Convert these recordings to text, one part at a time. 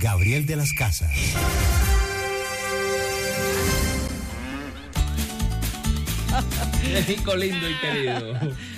Gabriel de las Casas. México lindo y querido.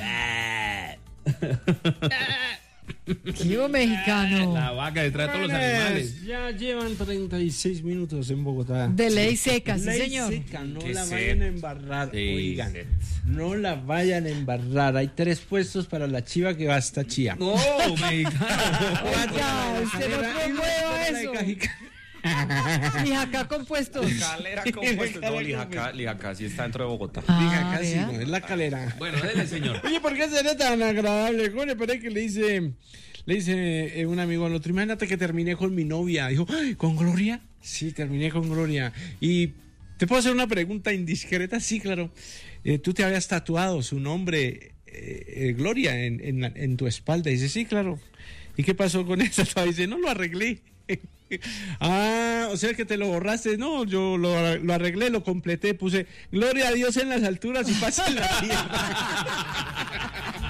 ¿Qué hubo, mexicano? La vaca detrás de todos los animales. Ya llevan 36 minutos en Bogotá. De ley seca, sí, Ley señor. seca, no Qué la sed. vayan a embarrar, Sí, oigan. sed. No la vayan a embarrar. Hay 3 puestos para la chiva que va hasta Chía. No, mexicano. Oiga, usted no promueva eso. Ni acá compuestos. Calera compuesto. No, Lijacá sí está dentro de Bogotá. Diga, casi vea. no, es la calera. Bueno, dele, señor. Oye, ¿por qué será tan agradable? Joder, parece que le dice un amigo al otro, imagínate que terminé con mi novia. Dijo, "Ay, ¿con Gloria?" Sí, terminé con Gloria. Y ¿te puedo hacer una pregunta indiscreta? Sí, claro. Tú te habías tatuado su nombre, Gloria, en tu espalda. Dice, sí, claro. ¿Y qué pasó con eso? Dice, no, lo arreglé. Ah, o sea que te lo borraste. No, yo lo arreglé, lo completé, puse gloria a Dios en las alturas y paz en la tierra.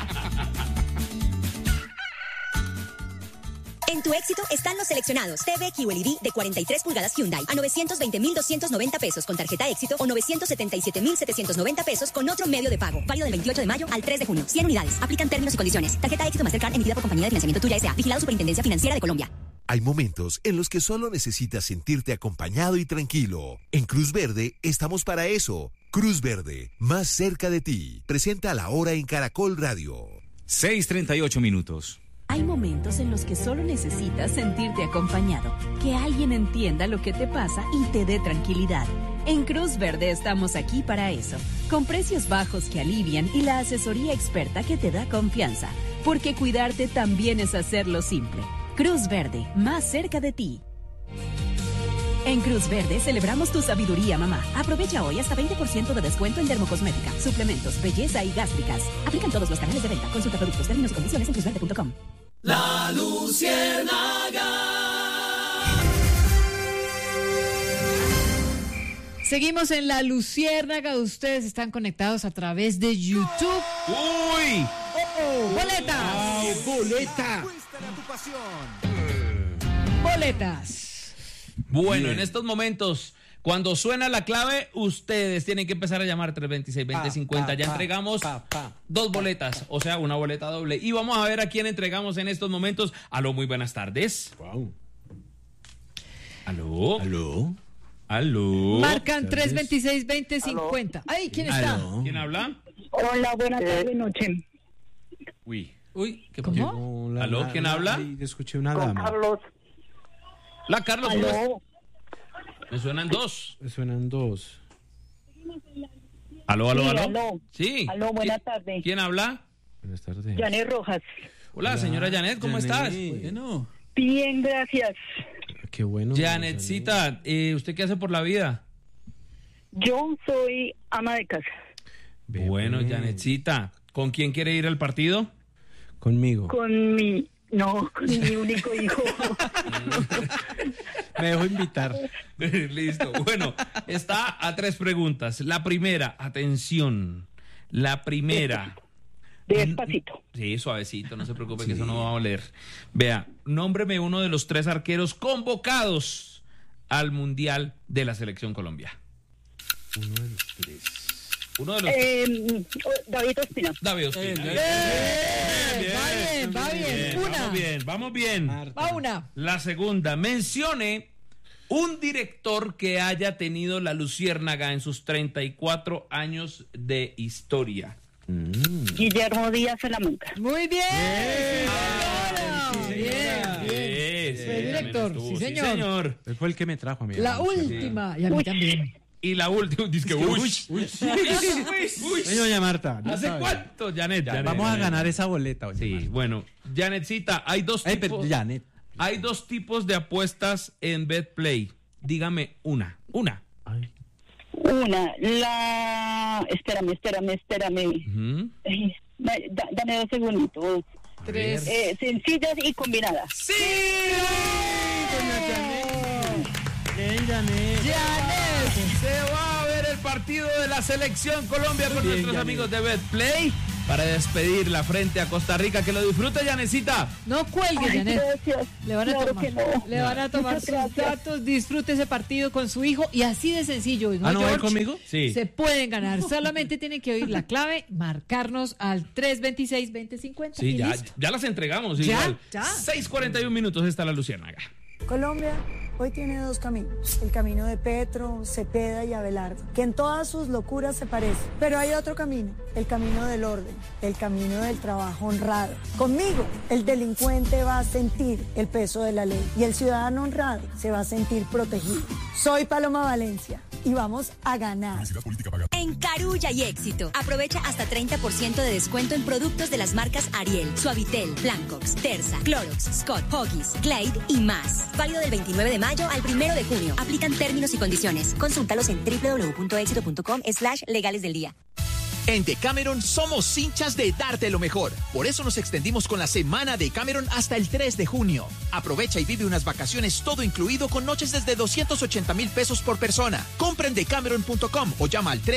En tu éxito están los seleccionados. TV QLED de 43 pulgadas Hyundai a 920,290 pesos con tarjeta éxito o 977,790 pesos con otro medio de pago. Válido del 28 de mayo al 3 de junio. 100 unidades. Aplican términos y condiciones. Tarjeta éxito Mastercard emitida por Compañía de Financiamiento Tuya S.A. Vigilado Superintendencia Financiera de Colombia. Hay momentos en los que solo necesitas sentirte acompañado y tranquilo. En Cruz Verde estamos para eso. Cruz Verde, más cerca de ti. Presenta La Hora en Caracol Radio. 6:38 minutos. Hay momentos en los que solo necesitas sentirte acompañado, que alguien entienda lo que te pasa y te dé tranquilidad. En Cruz Verde estamos aquí para eso, con precios bajos que alivian y la asesoría experta que te da confianza, porque cuidarte también es hacerlo simple. Cruz Verde, más cerca de ti. En Cruz Verde celebramos tu sabiduría, mamá. Aprovecha hoy hasta 20% de descuento en dermocosmética, suplementos, belleza y gástricas. Aplican todos los canales de venta. Consulta productos, términos y condiciones en cruzverde.com. La Luciérnaga. Seguimos en La Luciérnaga. Ustedes están conectados a través de YouTube. ¡Uy! ¡Boletas! ¡Boleta! ¡Boletas! Bueno, en estos momentos, cuando suena la clave, ustedes tienen que empezar a llamar 326-2050. Ya entregamos 2 boletas, o sea, una boleta doble. Y vamos a ver a quién entregamos en estos momentos. Aló, muy buenas tardes. Wow. Aló. ¿Aló? Aló. Marcan 326-2050. ¡Ay! ¿Quién está? ¿Aló? ¿Quién habla? Hola, buenas tardes, noche. Uy, ¿qué ¿Cómo? pasó? Llegó la- ¿Aló? ¿Quién habla? Ay, escuché una Con dama. Carlos. La Carlos. ¿cómo es? Aló. Me suenan 2. Suenan 2. Aló, aló, Sí, aló. aló. Sí. Aló, buenas tardes. ¿Quién habla? Buenas tardes. Janet Rojas. Hola, señora Janet, ¿cómo estás? Bueno. Bien, gracias. Qué bueno. Janetcita, ¿usted qué hace por la vida? Yo soy ama de casa. Bebé. Bueno, Janetcita, ¿con quién quiere ir al partido? Conmigo. Con mi único hijo. Me dejo invitar. Listo. Bueno, está a 3 preguntas. La primera, atención. La primera. Despacito. Sí, suavecito, no se preocupe que eso no va a oler. Vea, nómbreme uno de los 3 arqueros convocados al Mundial de la Selección Colombia. Uno de los David Ospina. David Ospina. Va bien. Una. Vamos bien. Va una. La segunda, mencione un director que haya tenido la Luciérnaga en sus 34 años de historia. Guillermo Díaz Salamanca. Muy bien. Sí, Bien. Fue director. Sí, señor. Él fue el que me trajo a mí. La última. Y a mí también. Y la última, dice que uy. Doña Marta. no ¿Hace sabe. cuánto, Janet? Vamos a ganar esa boleta. Doña Sí, Marta. bueno, Janetcita, hay dos Pero tipos. Janet. Hay 2 tipos de apuestas en BetPlay. Dígame una. Una, Espérame. Ujú. Dame 2 segunditos. 3. Sencillas y combinadas. ¡Sí! Bien, Janet. Janet, se va a ver el partido de la Selección Colombia con nuestros amigos de BetPlay. para despedirla frente a Costa Rica. Que lo disfrute, Janecita. No cuelgue, Janet. Gracias. Le van a Claro tomar, que no. le van a tomar sus datos, disfrute ese partido con su hijo y así de sencillo. ¿No, ¿no va a ir George? conmigo? Sí. Se pueden ganar. Solamente tienen que oír la clave, marcarnos al 326-2050. Sí, y ya, listo. ya las entregamos. Ya, Igual. ya. 6:41 minutos está la Luciérnaga. Colombia hoy tiene dos caminos, el camino de Petro, Cepeda y Abelardo, que en todas sus locuras se parecen, pero hay otro camino, el camino del orden, el camino del trabajo honrado. Conmigo, el delincuente va a sentir el peso de la ley y el ciudadano honrado se va a sentir protegido. Soy Paloma Valencia y vamos a ganar. En Carulla y Éxito, aprovecha hasta 30% de descuento en productos de las marcas Ariel, Suavitel, Blancox, Terza, Clorox, Scott, Huggies, Glade y más. Válido del 29 de mayo al 1 de junio. Aplican términos y condiciones. Consúltalos en www.exito.com/legales del día. En Decameron somos hinchas de darte lo mejor. Por eso nos extendimos con la semana de Decameron hasta el 3 de junio. Aprovecha y vive unas vacaciones todo incluido con noches desde 280,000 pesos por persona. Compra en decameron.com o llama al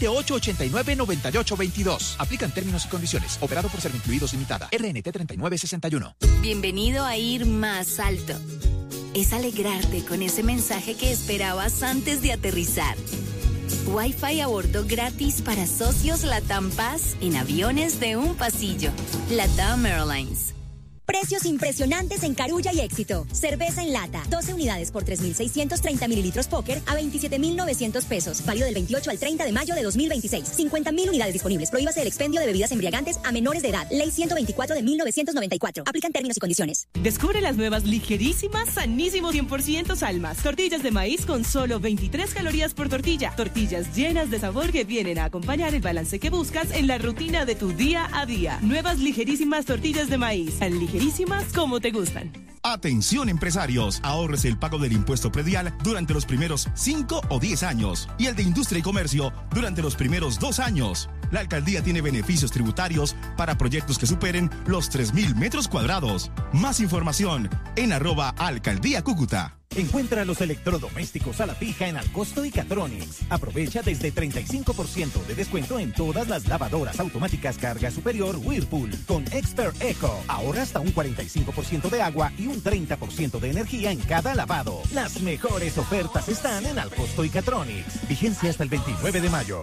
328-89-9822. Aplican términos y condiciones. Operado por Servincluidos Limitada. RNT 3961. Bienvenido a Ir Más Alto. Es alegrarte con ese mensaje que esperabas antes de aterrizar. Wi-Fi a bordo gratis para socios LATAM Paz en aviones de un pasillo. LATAM Airlines. Precios impresionantes en Carulla y Éxito. Cerveza en lata, 12 unidades por 3.630 mililitros Póker a 27.900 pesos. Válido del 28 al 30 de mayo de 2026. 50.000 unidades disponibles. Prohíbase el expendio de bebidas embriagantes a menores de edad. Ley 124 de 1994. Aplican términos y condiciones. Descubre las nuevas ligerísimas, sanísimos 100% Salmas. Tortillas de maíz con solo 23 calorías por tortilla. Tortillas llenas de sabor que vienen a acompañar el balance que buscas en la rutina de tu día a día. Nuevas ligerísimas tortillas de maíz. Ligerísimas como te gustan. Atención empresarios, ahorres el pago del impuesto predial durante los primeros 5 o 10 años y el de industria y comercio durante los primeros 2 años. La alcaldía tiene beneficios tributarios para proyectos que superen los 3.000 metros cuadrados. Más información en @alcaldía Cúcuta. Encuentra los electrodomésticos a la fija en Alcosto y Catronics. Aprovecha desde 35% de descuento en todas las lavadoras automáticas carga superior Whirlpool. Con Expert Eco, ahorra hasta un 45% de agua y un 30% de energía en cada lavado. Las mejores ofertas están en Alcosto y Catronics. Vigencia hasta el 29 de mayo.